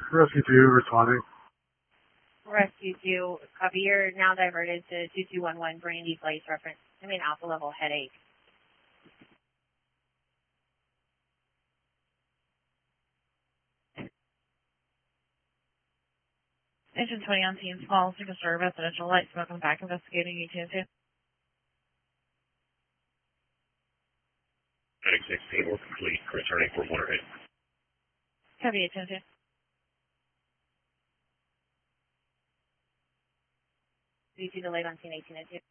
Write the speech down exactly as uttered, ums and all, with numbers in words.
Rescue two responding. Rescue two, copy. You're now diverted to two two one one Brandy Place reference. I mean alpha level headache. Agent twenty on Teams Falls, Single Star Residential Light Smoke on back investigating E T N two. Heading sixteen, we're complete. Returning for Waterhead. Copy E T N two. D two delayed on scene eighteen oh two.